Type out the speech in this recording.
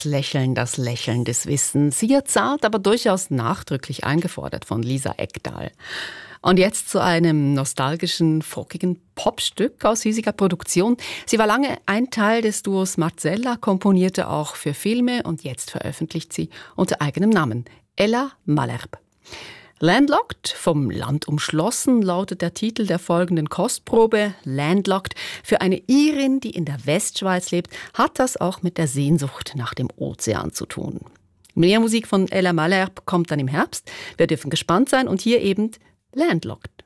Das Lächeln des Wissens. Sehr zart, aber durchaus nachdrücklich eingefordert von Lisa Ekdahl. Und jetzt zu einem nostalgischen, folkigen Popstück aus hiesiger Produktion. Sie war lange ein Teil des Duos Marcella, komponierte auch für Filme und jetzt veröffentlicht sie unter eigenem Namen. Ella Malherbe. Landlocked, vom Land umschlossen, lautet der Titel der folgenden Kostprobe. Landlocked, für eine Irin, die in der Westschweiz lebt, hat das auch mit der Sehnsucht nach dem Ozean zu tun. Mehr Musik von Ella Malherbe kommt dann im Herbst. Wir dürfen gespannt sein und hier eben Landlocked.